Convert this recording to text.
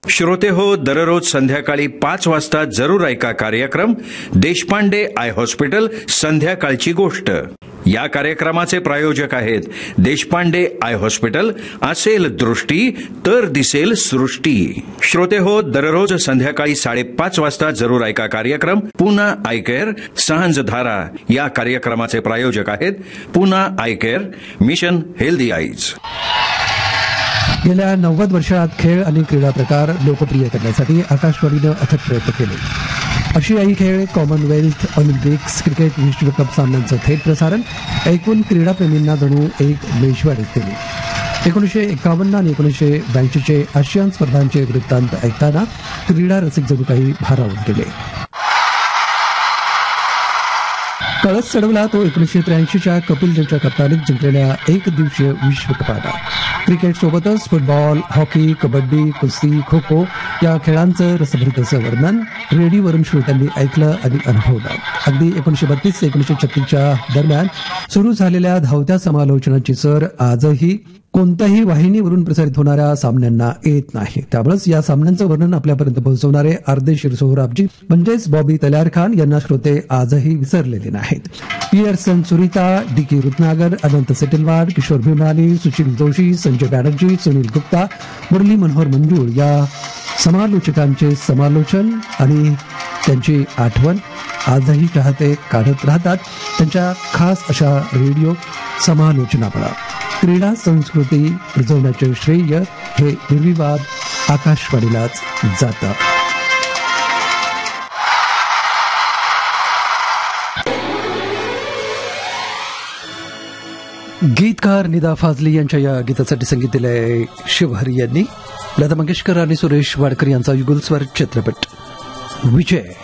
श्रोते हो, दररोज संध्याकाळी 5 वाजता जरूर ऐका कार्यक्रम देशपांडे आय हॉस्पिटल संध्याकाळची गोष्ट. या कार्यक्रमाचे प्रायोजक आहेत देशपांडे आय हॉस्पिटल. असेल दृष्टी तर दिसेल सृष्टी. श्रोते हो, दररोज संध्याकाळी 5:30 वाजता जरूर ऐका कार्यक्रम पुना आय केअर सांझधारा. या कार्यक्रमाचे प्रायोजक आहेत Poona I care, mission healthy eyes. गेल्या 90 वर्षात खेळ आणि क्रीडा प्रकार लोकप्रिय करण्यासाठी आकाशवाणीनं अथक प्रयत्न केले. आशियाई खेळ, कॉमनवेल्थ, ऑलिम्पिक्स, क्रिकेट विश्वकप सामन्यांचं थेट प्रसारण ऐकून क्रीडाप्रेमींना जणू एक मेजवानीच दिली. 1951 आणि 1982चे आशियान स्पर्धांचे वृत्तांत ऐकताना क्रीडा रसिक जणू काही भारावून गेले. कळस चढवला तो 1983च्या कपिल देवच्या कप्तानीत जिंकलेल्या एक दिवसीय विश्वकपाला. क्रिकेट सोबतच फुटबॉल, हॉकी, कबड्डी, कुस्ती, खो खो या खेळांचं रसभरीत असं वर्णन रेडिओवरून श्रोत्यांनी ऐकलं आणि अनुभवलं. अगदी 1932 ते 1936च्या दरम्यान सुरू झालेल्या धावत्या समालोचनाची सर आजही कोणत्याही वाहिनीवरून प्रसारित होणाऱ्या सामन्यांना येत नाही. त्यामुळेच या सामन्यांचं वर्णन आपल्यापर्यंत पोहोचवणारे अर्देशीर सोहराबजी म्हणजेच बॉबी तल्यार खान यांना श्रोते आजही विसरलेले नाहीत. Pearson सुरिता, DK. रुत्नागर, अनंत सेटलवाड, किशोर भीमरानी, सुशील जोशी, संजय बॅनर्जी, सुनील गुप्ता, मुरली मनोहर मंजूळ या समालोचकांचे समालोचन आणि त्यांची आठवण आजही चाहते काढत राहतात. त्यांच्या खास अशा रेडिओ समालोचनामुळे क्रीडा संस्कृती रुजवण्याचे श्रेय हे निर्विवाद आकाशवाणीलाच जातं. गीतकार निदा फाजली यांच्या या गीतासाठी संगीत दिलंय शिवहरी यांनी. लता मंगेशकर आणि सुरेश वाडकर यांचा युगलस्वर चित्रपट विजय.